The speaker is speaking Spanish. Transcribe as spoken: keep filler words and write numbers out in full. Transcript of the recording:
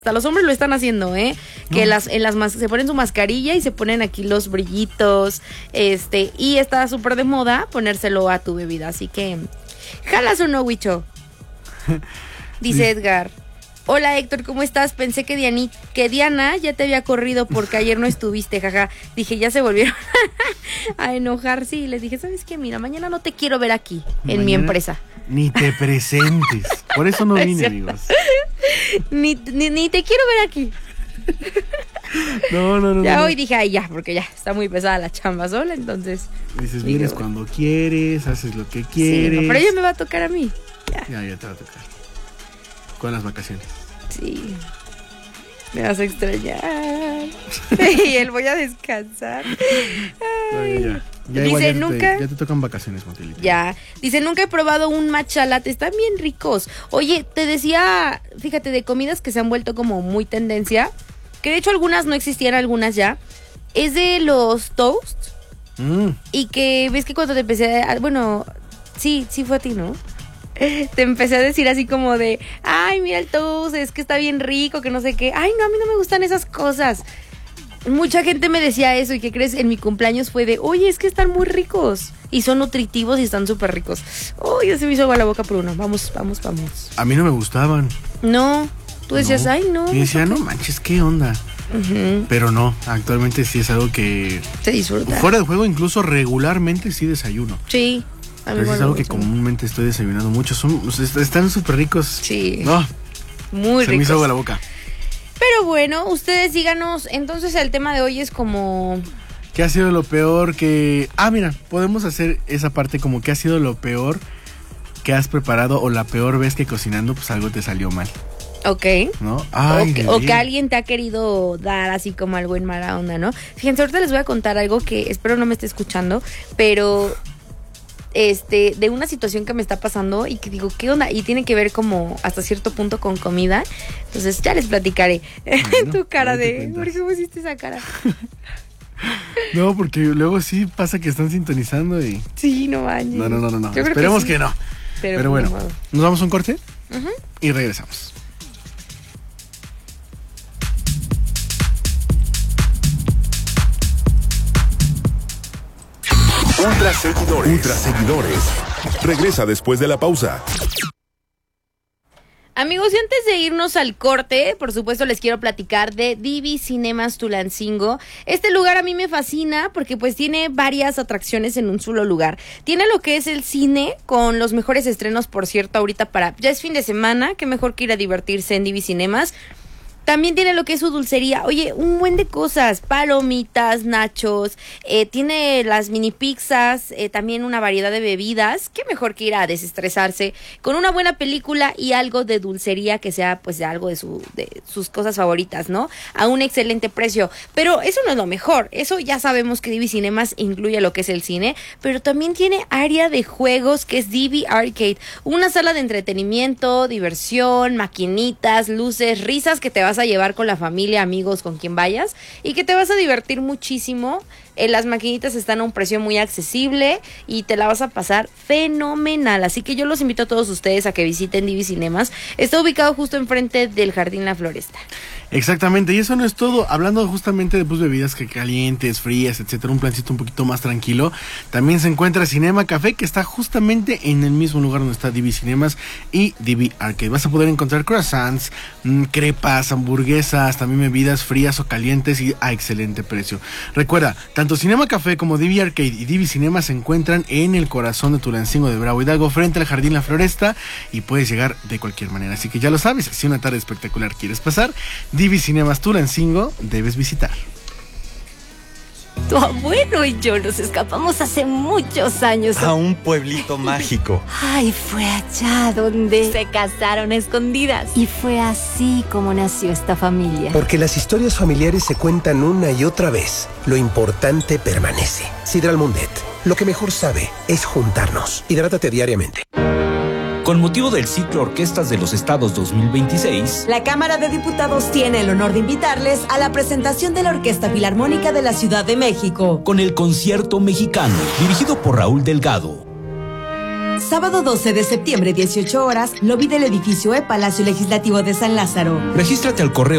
Hasta los hombres lo están haciendo, ¿eh? Que no. las, en las mas- se ponen su mascarilla y se ponen aquí los brillitos, este, y está súper de moda ponérselo a tu bebida, así que, ¿jalas o no, Huicho? Dice sí. Edgar. Hola Héctor, ¿cómo estás? Pensé que, Diani, que Diana ya te había corrido porque ayer no estuviste, jaja. Dije, ya se volvieron a enojar, sí. Les dije, ¿sabes qué? Mira, mañana no te quiero ver aquí, mañana en mi empresa. Ni te presentes. Por eso no vine, amigos. Ni, ni, ni te quiero ver aquí. No, no, no. Ya no. hoy dije, ay, ya, porque ya está muy pesada la chamba sola, entonces. Dices, vienes bueno. cuando quieres, haces lo que quieres. Sí, no, pero ella me va a tocar a mí. Ya. ya, ya te va a tocar. Con las vacaciones. Sí. Me vas a extrañar. Y él voy a descansar. Ay. No, ya. Ya Dice, ya nunca. Te, ya te tocan vacaciones, Montelita. Ya. Dice, nunca he probado un matcha latte. Están bien ricos. Oye, te decía, fíjate, de comidas que se han vuelto como muy tendencia. Que de hecho algunas no existían, algunas ya. Es de los toasts. Mm. Y que ves que cuando te empecé a. Bueno, sí, sí fue a ti, ¿no? Te empecé a decir así como de, ay, mira el toast, es que está bien rico, que no sé qué. Ay, no, a mí no me gustan esas cosas. Mucha gente me decía eso, y ¿qué crees? En mi cumpleaños fue de, oye, es que están muy ricos y son nutritivos y están súper ricos. Oh, ya se me hizo agua la boca por uno. Vamos, vamos, vamos. A mí no me gustaban. No, tú decías, no. ay, no. Y decía, no manches, ¿qué onda? Uh-huh. Pero no, actualmente sí es algo que se disfruta. Fuera de juego, incluso regularmente sí desayuno. Sí. Pero es algo que comúnmente estoy desayunando mucho. Son, están súper ricos. Sí. No, muy se ricos. me hizo agua la boca. Pero bueno, ustedes díganos. Entonces el tema de hoy es como... ¿Qué ha sido lo peor que... Ah, mira, podemos hacer esa parte como ¿qué ha sido lo peor que has preparado o la peor vez que cocinando pues algo te salió mal? Ok. ¿No? Ay, o, que, o que alguien te ha querido dar así como algo en mala onda, ¿no? Fíjense, ahorita les voy a contar algo que espero no me esté escuchando, pero... Este, de una situación que me está pasando y que digo, ¿qué onda? Y tiene que ver como hasta cierto punto con comida. Entonces ya les platicaré. Bueno, tu cara de, ¿por qué pusiste esa cara? No, porque luego sí pasa que están sintonizando y... Sí, no manches. No, no, no, no, no. Esperemos que, sí. que no. Pero, Pero bueno, no nos vamos a un corte uh-huh. y regresamos. Ultra seguidores. Ultra seguidores. Regresa después de la pausa. Amigos, y antes de irnos al corte, por supuesto les quiero platicar de Divi Cinemas Tulancingo. Este lugar a mí me fascina porque pues tiene varias atracciones en un solo lugar. Tiene lo que es el cine con los mejores estrenos, por cierto, ahorita para... Ya es fin de semana, qué mejor que ir a divertirse en Divi Cinemas. También tiene lo que es su dulcería. Oye, un buen de cosas. Palomitas, nachos. Eh, tiene las mini pizzas. Eh, también una variedad de bebidas. Qué mejor que ir a desestresarse con una buena película y algo de dulcería que sea pues de algo de, su, de sus cosas favoritas, ¿no? A un excelente precio. Pero eso no es lo mejor. Eso ya sabemos que Divi Cinemas incluye lo que es el cine. Pero también tiene área de juegos que es Divi Arcade. Una sala de entretenimiento, diversión, maquinitas, luces, risas que te vas a llevar con la familia, amigos, con quien vayas y que te vas a divertir muchísimo. Eh, las maquinitas están a un precio muy accesible y te la vas a pasar fenomenal, así que yo los invito a todos ustedes a que visiten Divi Cinemas. Está ubicado justo enfrente del Jardín La Floresta. Exactamente, y eso no es todo. Hablando justamente de pues, bebidas que calientes, frías, etcétera, un plancito un poquito más tranquilo, también se encuentra Cinema Café, que está justamente en el mismo lugar donde está Divi Cinemas y Divi Arcade. Vas a poder encontrar croissants, mmm, crepas, hamburguesas, también bebidas frías o calientes y a excelente precio. Recuerda, tanto Cinema Café como Divi Arcade y Divi Cinemas se encuentran en el corazón de Tulancingo de Bravo Hidalgo, frente al Jardín La Floresta, y puedes llegar de cualquier manera. Así que ya lo sabes, si una tarde espectacular quieres pasar, Divi Cinemas Tulancingo debes visitar. Tu abuelo y yo nos escapamos hace muchos años a un pueblito mágico. Ay, fue allá donde se casaron a escondidas. Y fue así como nació esta familia. Porque las historias familiares se cuentan una y otra vez. Lo importante permanece. Sidral Mundet, lo que mejor sabe es juntarnos. Hidrátate diariamente. Con motivo del ciclo Orquestas de los Estados dos mil veintiséis, la Cámara de Diputados tiene el honor de invitarles a la presentación de la Orquesta Filarmónica de la Ciudad de México, con el Concierto Mexicano, dirigido por Raúl Delgado. Sábado doce de septiembre, dieciocho horas, lobby del edificio E, Palacio Legislativo de San Lázaro. Regístrate al correo